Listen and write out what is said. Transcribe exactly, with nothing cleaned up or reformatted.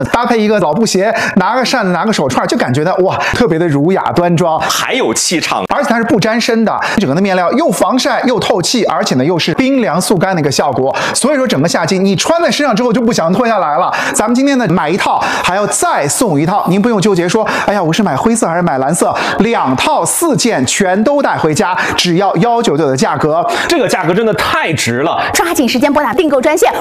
搭配一个老布鞋，拿个扇子，拿个手串，就感觉到哇，特别的儒雅端庄， 还有气场， 而且它是不沾身的，整个的面料又防晒又透气，而且呢又是冰凉速干的一个效果。所以说整个夏季你穿在身上之后就不想脱下来了。咱们今天呢买一套还要再送一套，您不用纠结说，哎呀我是买灰色还是买蓝色，两套四件全都带回家，只要一九九九的价格， 这个价格真的太值了！ 抓紧时间拨打订购专线